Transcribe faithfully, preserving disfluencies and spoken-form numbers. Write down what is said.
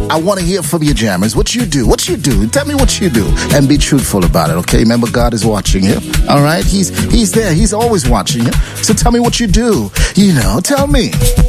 I want to hear from you, jammers. What you do? What you do? Tell me what you do, and be truthful about it. Okay? Remember, God is watching you. All right? He's He's there. He's always watching you. So tell me what you do. You know, tell me.